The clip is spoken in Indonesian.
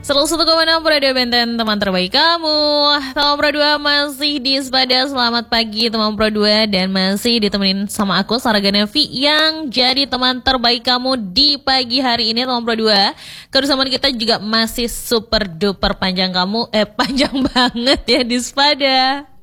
101,6 Radio Benten, teman terbaik kamu. Teman Pro 2 masih di Sepada. Selamat pagi teman Pro 2. Dan masih ditemenin sama aku, Sarah Ganevi, yang jadi teman terbaik kamu di pagi hari ini teman Pro 2. Kebersamaan kita juga masih super duper panjang kamu. Panjang banget ya di Sepada.